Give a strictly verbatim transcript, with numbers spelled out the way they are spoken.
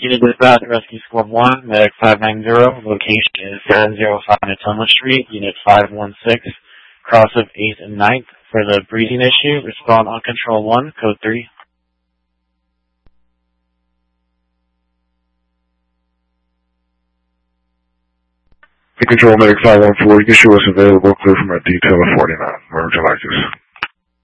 Unit dispatch, rescue squad one, medic five nine zero, location is seven oh five Natoma Street, unit five one six, cross of eighth and ninth. For the breathing issue, respond on control one, code three. The control medic five one four, you can show us available, clear from our detail of forty-nine. Where would you like this?